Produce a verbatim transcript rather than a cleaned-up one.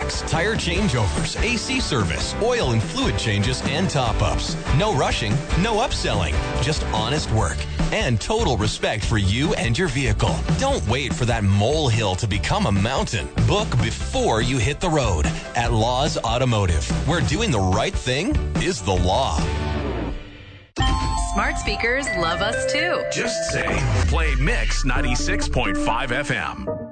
Tire changeovers, A C service, oil and fluid changes, and top-ups. No rushing, no upselling, just honest work and total respect for you and your vehicle. Don't wait for that molehill to become a mountain. Book before you hit the road at Laws Automotive, where doing the right thing is the law. Smart speakers love us too. Just say, play Mix ninety-six point five F M.